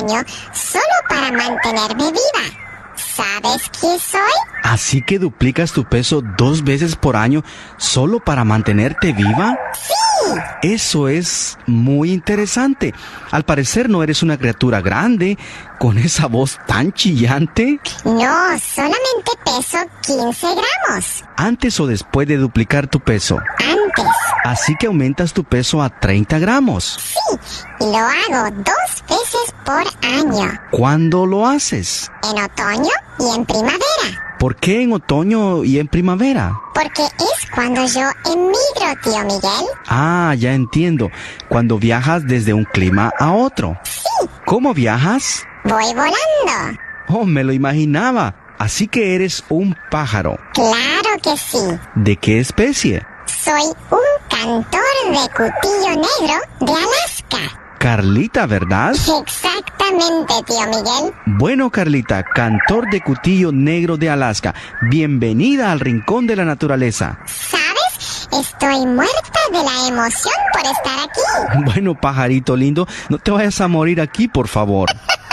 año solo para mantenerme viva. ¿Sabes qué soy? ¿Así que duplicas tu peso 2 veces por año solo para mantenerte viva? ¡Sí! Eso es muy interesante. Al parecer no eres una criatura grande, con esa voz tan chillante. No, solamente peso 15 gramos. ¿Antes o después de duplicar tu peso? Antes. Así que aumentas tu peso a 30 gramos. Sí, y lo hago 2 veces por año. ¿Cuándo lo haces? En otoño y en primavera. ¿Por qué en otoño y en primavera? Porque es cuando yo emigro, tío Miguel. Ah, ya entiendo. Cuando viajas desde un clima a otro. Sí. ¿Cómo viajas? Voy volando. Oh, me lo imaginaba. Así que eres un pájaro. Claro que sí. ¿De qué especie? Soy un cantor de cutillo negro de Alaska. Carlita, ¿verdad? Exactamente, tío Miguel. Bueno, Carlita, cantor de cutillo negro de Alaska, bienvenida al Rincón de la Naturaleza. ¿Sabes? Estoy muerta de la emoción por estar aquí. Bueno, pajarito lindo, no te vayas a morir aquí, por favor.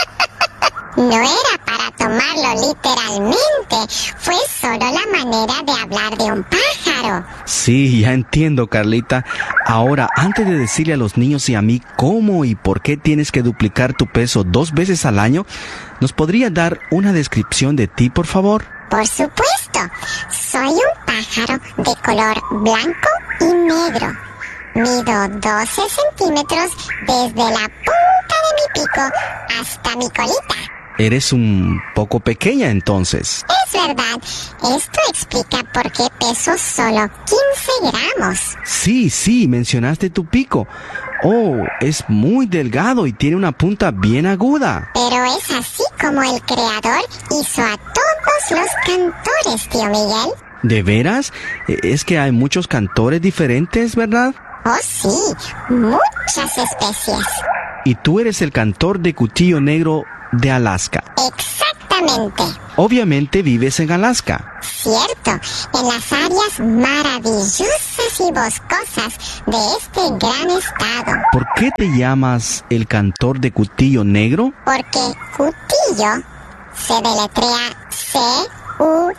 No era para tomarlo literalmente, fue solo la manera de hablar de un pájaro. Sí, ya entiendo, Carlita. Ahora, antes de decirle a los niños y a mí cómo y por qué tienes que duplicar tu peso 2 veces al año, ¿nos podrías dar una descripción de ti, por favor? Por supuesto, soy un pájaro de color blanco y negro. Mido 12 centímetros desde la punta de mi pico hasta mi colita. Eres un poco pequeña, entonces. Es verdad. Esto explica por qué peso solo 15 gramos. Sí, mencionaste tu pico. Oh, es muy delgado y tiene una punta bien aguda. Pero es así como el creador hizo a todos los cantores, tío Miguel. ¿De veras? Es que hay muchos cantores diferentes, ¿verdad? Oh, sí. Muchas especies. Y tú eres el cantor de cutillo negro de Alaska. Exactamente. Obviamente vives en Alaska. Cierto, en las áreas maravillosas y boscosas de este gran estado. ¿Por qué te llamas el cantor de cutillo negro? Porque cutillo se deletrea C-U-T-I-L-L-O,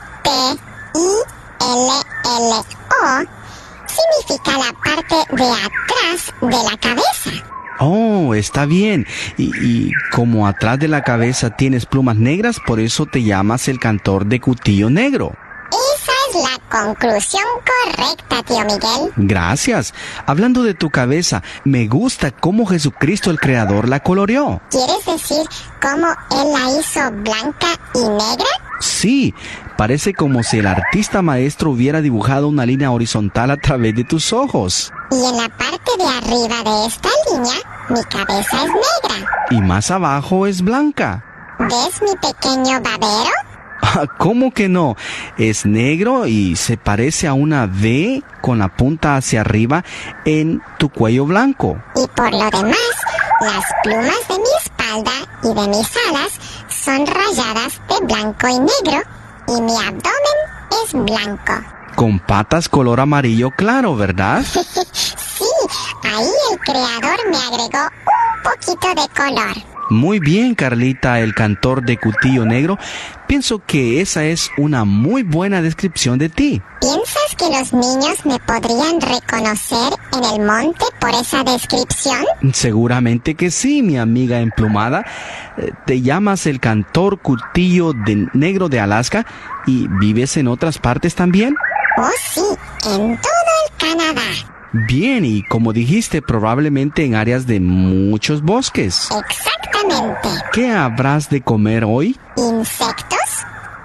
significa la parte de atrás de la cabeza. Oh, está bien. Y como atrás de la cabeza tienes plumas negras, por eso te llamas el cantor de cutillo negro. Esa es la conclusión correcta, tío Miguel. Gracias. Hablando de tu cabeza, me gusta cómo Jesucristo el Creador la coloreó. ¿Quieres decir cómo él la hizo blanca y negra? Sí, parece como si el artista maestro hubiera dibujado una línea horizontal a través de tus ojos. Y en la parte de arriba de esta línea, mi cabeza es negra. Y más abajo es blanca. ¿Ves mi pequeño babero? ¿Cómo que no? Es negro y se parece a una V con la punta hacia arriba en tu cuello blanco. Y por lo demás, las plumas de mi espalda y de mis alas son rayadas de blanco y negro y mi abdomen es blanco. Con patas color amarillo claro, ¿verdad? Sí, ahí el creador me agregó un poquito de color. Muy bien, Carlita, el cantor de cutillo negro. Pienso que esa es una muy buena descripción de ti. ¿Piensas que los niños me podrían reconocer en el monte por esa descripción? Seguramente que sí, mi amiga emplumada. Te llamas el cantor cutillo negro de Alaska y vives en otras partes también. Oh, sí, en todo el Canadá. Bien, y como dijiste, probablemente en áreas de muchos bosques. Exactamente. ¿Qué habrás de comer hoy? Insectos,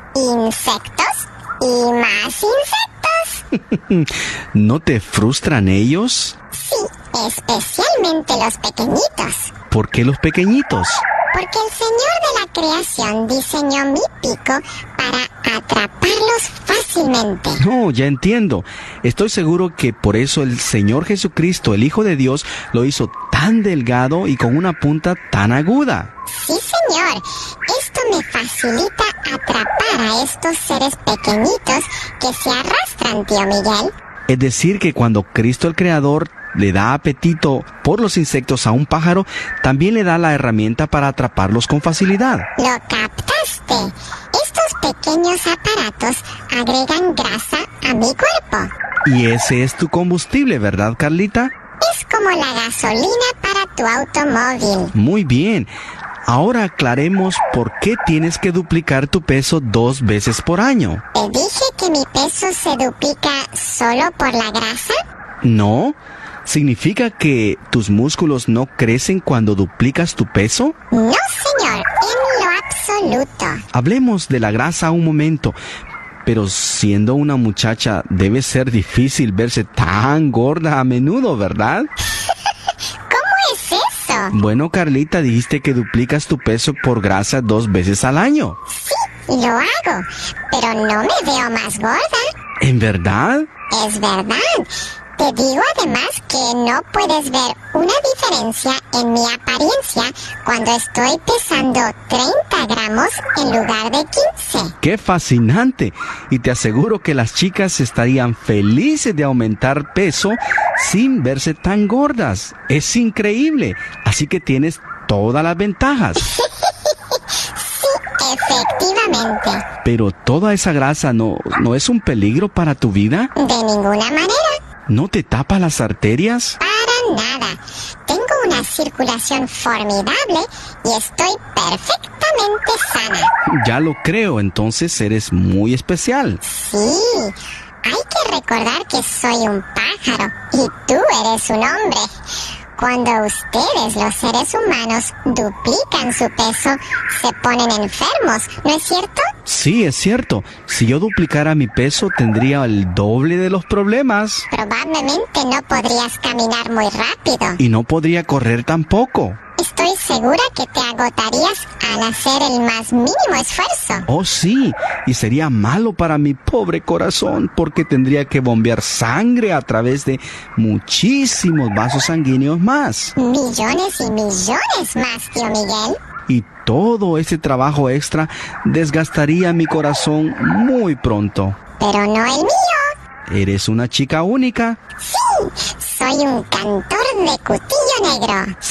insectos y más insectos. ¿No te frustran ellos? Sí, especialmente los pequeñitos. ¿Por qué los pequeñitos? Porque el Señor de la creación diseñó mi pico para atraparlos fácilmente. No, ya entiendo. Estoy seguro que por eso el Señor Jesucristo, el Hijo de Dios, lo hizo tan delgado y con una punta tan aguda. Sí, señor. Esto me facilita atrapar a estos seres pequeñitos que se arrastran, tío Miguel. Es decir, que cuando Cristo el Creador le da apetito por los insectos a un pájaro, también le da la herramienta para atraparlos con facilidad. Lo captaste. Estos pequeños aparatos agregan grasa a mi cuerpo. Y ese es tu combustible, ¿verdad, Carlita? Es como la gasolina para tu automóvil. Muy bien. Ahora aclaremos por qué tienes que duplicar tu peso 2 veces por año. ¿Te dije que mi peso se duplica solo por la grasa? ¿No? ¿Significa que tus músculos no crecen cuando duplicas tu peso? No, señor, en lo absoluto. Hablemos de la grasa un momento. Pero siendo una muchacha, debe ser difícil verse tan gorda a menudo, ¿verdad? ¿Cómo es eso? Bueno, Carlita, dijiste que duplicas tu peso por grasa 2 veces al año. Sí, lo hago, pero no me veo más gorda. ¿En verdad? Es verdad. Te digo además que no puedes ver una diferencia en mi apariencia cuando estoy pesando 30 gramos en lugar de 15. ¡Qué fascinante! Y te aseguro que las chicas estarían felices de aumentar peso sin verse tan gordas. Es increíble. Así que tienes todas las ventajas. Sí, efectivamente. Pero toda esa grasa no es un peligro para tu vida. De ninguna manera. ¿No te tapa las arterias? Para nada. Tengo una circulación formidable y estoy perfectamente sana. Ya lo creo, entonces eres muy especial. Sí, hay que recordar que soy un pájaro y tú eres un hombre. Cuando ustedes, los seres humanos, duplican su peso, se ponen enfermos, ¿no es cierto? Sí, es cierto. Si yo duplicara mi peso, tendría el doble de los problemas. Probablemente no podrías caminar muy rápido. Y no podría correr tampoco. Estoy segura que te agotarías al hacer el más mínimo esfuerzo. Oh, sí. Y sería malo para mi pobre corazón, porque tendría que bombear sangre a través de muchísimos vasos sanguíneos más. Millones y millones más, tío Miguel. Y todo ese trabajo extra desgastaría mi corazón muy pronto. Pero no el mío. Eres una chica única. Sí, soy un cantor de cutillo negro.